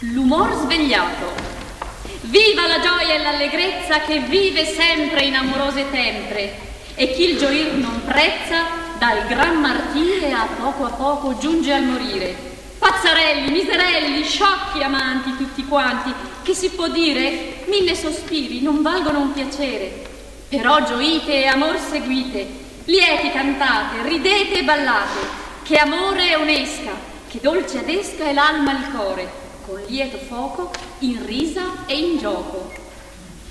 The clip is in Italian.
L'umor svegliato. Viva la gioia e l'allegrezza che vive sempre in amorose tempre, e chi il gioir non prezza dal gran martire a poco giunge al morire. Pazzarelli, miserelli, sciocchi amanti tutti quanti, che si può dire 1000 sospiri non valgono un piacere. Però gioite e amor seguite, lieti cantate, ridete e ballate, che amore è un'esca, che dolce adesca è l'alma al core, con lieto foco, in risa e in gioco.